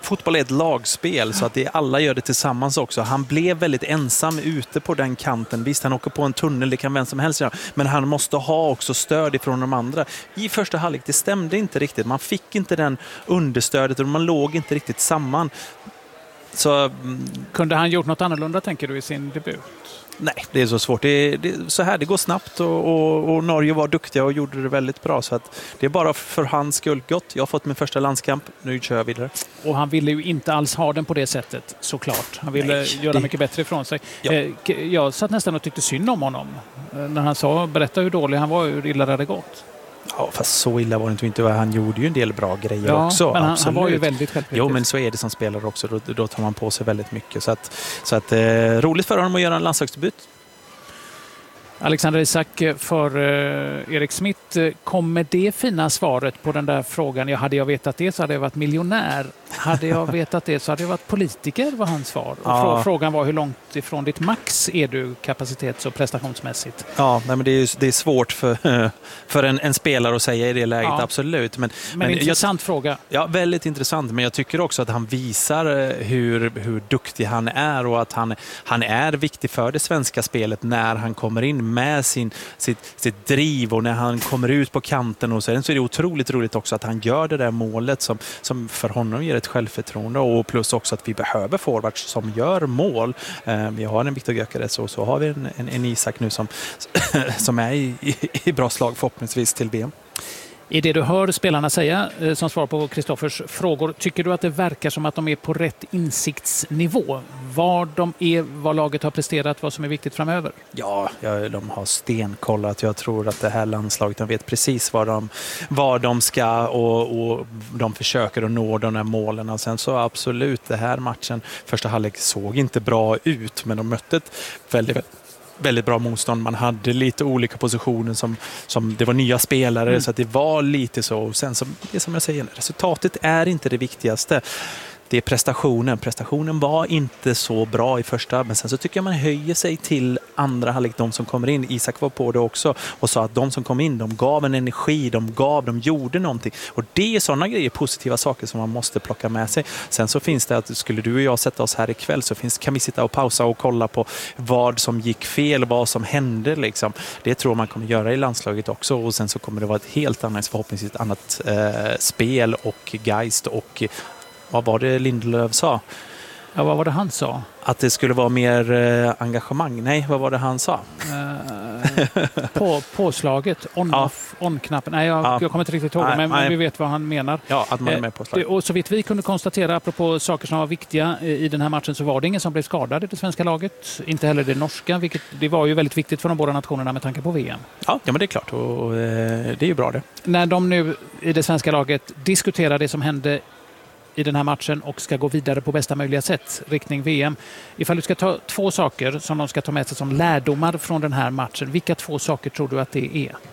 fotboll är ett lagspel så att alla gör det tillsammans också. Han blev väldigt ensam ute på den kanten. Visst, han åker på en tunnel, det kan vem som helst göra. Men han måste ha också stöd ifrån de andra. I första halvlek, det stämde inte riktigt. Man fick inte den understödet och man låg inte riktigt samman. Så, kunde han gjort något annorlunda, tänker du, i sin debut? Nej, det är så svårt. Så här, det går snabbt och Norge var duktiga och gjorde det väldigt bra. Så att det är bara för hans skull gott. Jag har fått min första landskamp, nu kör jag vidare. Och han ville ju inte alls ha den på det sättet, såklart. Han ville göra mycket bättre ifrån sig. Ja. Jag satt nästan och tyckte synd om honom. När han berättade hur dålig han var, hur illa det hade gått. Ja, fast så illa var det inte. Han gjorde ju en del bra grejer också. Men han var ju väldigt självkritisk. Jo, men så är det som spelare också. Då tar man på sig väldigt mycket. Så att roligt för honom att göra en landslagsdebut. Alexander Isak för Erik Smith. Kommer det fina svaret på den där frågan? Hade jag vetat det så hade jag varit miljonär. Hade jag vetat det så hade jag varit politiker, var hans svar. Och frågan var hur långt ifrån ditt max är du kapacitets- och prestationsmässigt? Ja, nej, men det är svårt för en spelare att säga i det läget, absolut. Men intressant fråga. Ja, väldigt intressant. Men jag tycker också att han visar hur duktig han är och att han är viktig för det svenska spelet när han kommer in med sitt driv och när han kommer ut på kanten. Och sen så är det otroligt roligt också att han gör det där målet som för honom ger ett självförtroende, och plus också att vi behöver forwards som gör mål. Vi har en Viktor Gyökeres och så har vi en Isak nu som är i bra slag förhoppningsvis till VM. I det du hör spelarna säga som svar på Kristoffers frågor, tycker du att det verkar som att de är på rätt insiktsnivå? Vad laget har presterat, vad som är viktigt framöver? Ja, de har stenkollat. Jag tror att det här landslaget, de vet precis vad de ska och de försöker att nå de här målen. Och sen så absolut, det här matchen, första halvlek såg inte bra ut, men de mötte ett väldigt bra motstånd. Man hade lite olika positioner som det var nya spelare, så att det var lite så. Och sen det som jag säger, resultatet är inte det viktigaste. Det är prestationen. Prestationen var inte så bra i första, men sen så tycker jag man höjer sig till andra halvlek, de som kommer in. Isak var på det också och sa att de som kom in, de gav en energi, de gjorde någonting. Och det är sådana grejer, positiva saker som man måste plocka med sig. Sen så finns det att skulle du och jag sätta oss här ikväll så kan vi sitta och pausa och kolla på vad som gick fel, vad som hände liksom. Det tror man kommer göra i landslaget också, och sen så kommer det vara ett helt annat, förhoppningsvis ett annat spel och geist och vad var det Lindelöf sa? Ja, vad var det han sa? Att det skulle vara mer engagemang. Nej, vad var det han sa? Påslaget, on-knappen. Nej, jag kommer inte riktigt ihåg, men vi vet vad han menar. Ja, att man är med på slag. Och så vitt vi kunde konstatera, apropå saker som var viktiga i den här matchen, så var det ingen som blev skadad i det svenska laget. Inte heller det norska, vilket det var ju väldigt viktigt för de båda nationerna med tanke på VM. Ja, men det är klart. Och det är ju bra det. När de nu i det svenska laget diskuterar det som hände i den här matchen och ska gå vidare på bästa möjliga sätt riktning VM. Ifall du ska ta 2 saker som de ska ta med sig som lärdomar från den här matchen, vilka 2 saker tror du att det är?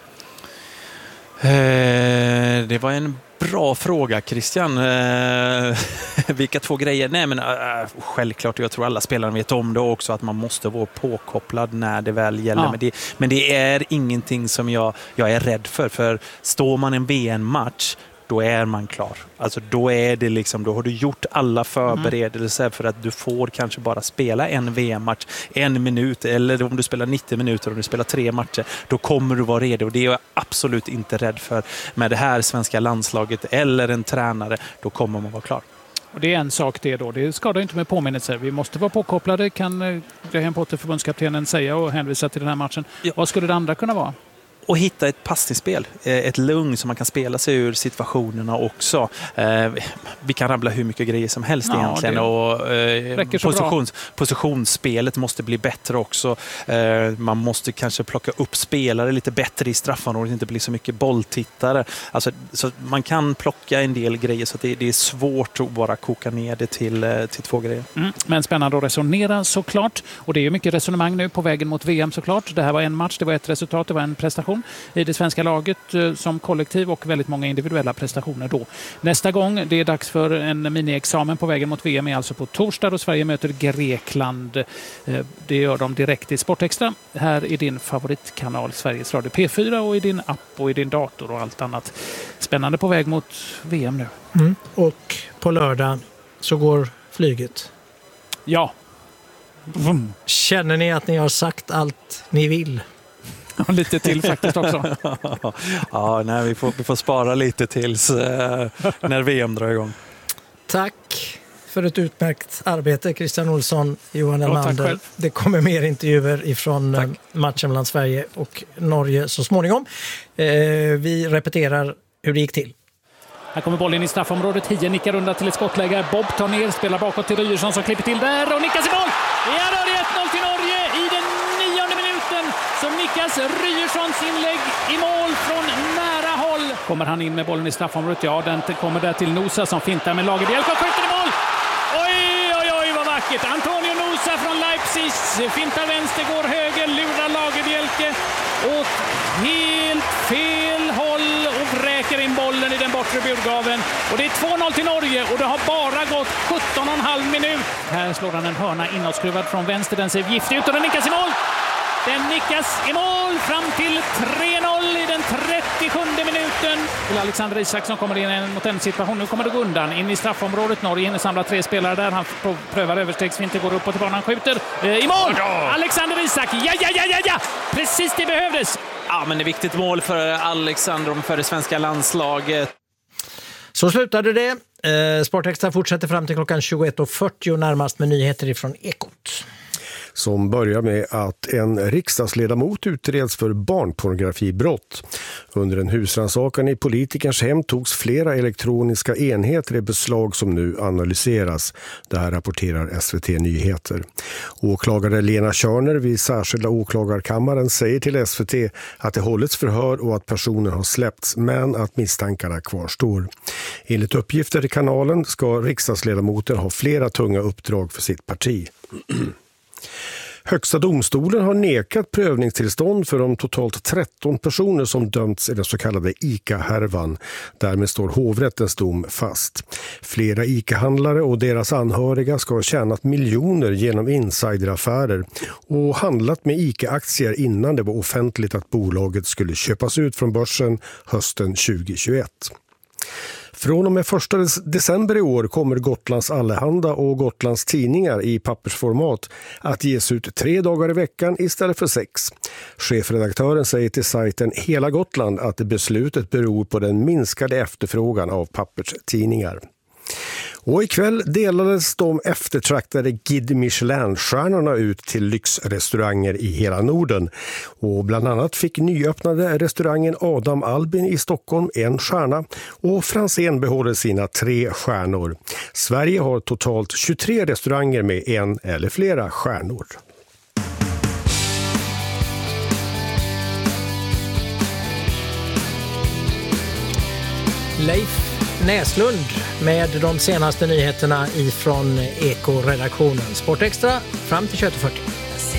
Det var en bra fråga, Christian. Vilka 2 grejer? Nej, men självklart, jag tror alla spelare vet om det också, att man måste vara påkopplad när det väl gäller. Ja. Men det är ingenting som jag är rädd för står man en VM-match, då är man klar. Alltså då är det liksom, då har du gjort alla förberedelser för att du får kanske bara spela en VM-match 1 minut, eller om du spelar 90 minuter och du spelar 3 matcher, då kommer du vara redo. Och det är jag absolut inte rädd för med det här svenska landslaget eller en tränare. Då kommer man vara klar. Och det är en sak det då. Det skadar inte med påminnelser. Vi måste vara påkopplade, kan Graham Potter, förbundskaptenen, säga och hänvisa till den här matchen. Ja. Vad skulle det andra kunna vara? Och hitta ett passningsspel, ett lugn som man kan spela sig ur situationerna också. Vi kan rabbla hur mycket grejer som helst egentligen. Och positionsspelet måste bli bättre också. Man måste kanske plocka upp spelare lite bättre i straffområdet, inte bli så mycket bolltittare. Alltså, så man kan plocka en del grejer, så att det är svårt att bara koka ner det till 2 grejer. Men spännande att resonera såklart. Och det är ju mycket resonemang nu på vägen mot VM såklart. Det här var en match, det var ett resultat, det var en prestation. VM i det svenska laget som kollektiv och väldigt många individuella prestationer då. Nästa gång det är dags för en mini-examen på vägen mot VM är alltså på torsdag då Sverige möter Grekland. Det gör de direkt i Sportextra. Här är din favoritkanal Sveriges Radio P4 och i din app och i din dator och allt annat. Spännande på väg mot VM nu. Och på lördag så går flyget. Ja. Känner ni att ni har sagt allt ni vill? Lite till faktiskt också. Ja, nej, vi får spara lite tills när VM drar igång. Tack för ett utmärkt arbete, Christian Olsson, Johan Elmander. Det kommer mer intervjuer ifrån matchen mellan Sverige och Norge så småningom. Vi repeterar hur det gick till. Här kommer bollen i straffområdet. Hie nickar runda till ett skottläge. Bob tar ner, spelar bakåt till Ryerson som klipper till där och nickas i mål. Ja, då är det 1-0 till Norge i den 9:e minuten. Så nickas Ryerssons inlägg i mål från nära håll. Kommer han in med bollen i straffområdet? Ja, den kommer där till Nosa som fintar med Lagerbielke och skjuter i mål. Oj, vad vackert. Antonio Nosa från Leipzig fintar vänster, går höger, lurar Lagerbielke åt helt fel håll och vräker in bollen i den bortre burgaven. Och det är 2-0 till Norge och det har bara gått 17,5 minut. Här slår han en hörna inåtskruvad från vänster. Den ser giftig ut och den nickas i mål. Den nickas i mål fram till 3-0 i den 37 minuten. Till Alexander Isak som kommer in mot en situation. Nu kommer det gå undan. In i straffområdet. Norge hinner samla 3 spelare där. Han prövar överstegsvinter, går upp på till banan, skjuter. I mål! Alexander Isak. Ja! Precis det behövdes. Ja, men det är viktigt mål för Alexander och för det svenska landslaget. Så slutade det. Sportextra fortsätter fram till klockan 21:40 närmast med nyheter ifrån Ekot. Som börjar med att en riksdagsledamot utreds för barnpornografibrott. Under en husrannsakan i politikerns hem togs flera elektroniska enheter i beslag som nu analyseras. Det här rapporterar SVT Nyheter. Åklagare Lena Körner vid särskilda åklagarkammaren säger till SVT att det hållits förhör och att personen har släppts, men att misstankarna kvarstår. Enligt uppgifter i kanalen ska riksdagsledamoten ha flera tunga uppdrag för sitt parti. Högsta domstolen har nekat prövningstillstånd för de totalt 13 personer som dömts i den så kallade ICA-härvan. Därmed står hovrättens dom fast. Flera ICA-handlare och deras anhöriga ska ha tjänat miljoner genom insideraffärer och handlat med ICA-aktier innan det var offentligt att bolaget skulle köpas ut från börsen hösten 2021. Från och med 1 december i år kommer Gotlands Allehanda och Gotlands tidningar i pappersformat att ges ut 3 dagar i veckan istället för 6. Chefredaktören säger till sajten Hela Gotland att beslutet beror på den minskade efterfrågan av papperstidningar. Och ikväll delades de eftertraktade Guide Michelin-stjärnorna ut till lyxrestauranger i hela Norden. Och bland annat fick nyöppnade restaurangen Adam Albin i Stockholm 1 stjärna och Franzén behåller sina 3 stjärnor. Sverige har totalt 23 restauranger med 1 eller flera stjärnor. Leif Näslund med de senaste nyheterna ifrån Eko-redaktionen. Sportextra fram till 21:40.